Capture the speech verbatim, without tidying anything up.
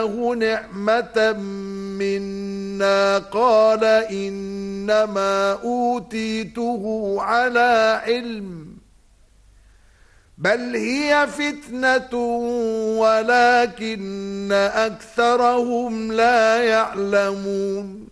نعمة منا قال إنما أوتيته على علم بل هي فتنة ولكن أكثرهم لا يعلمون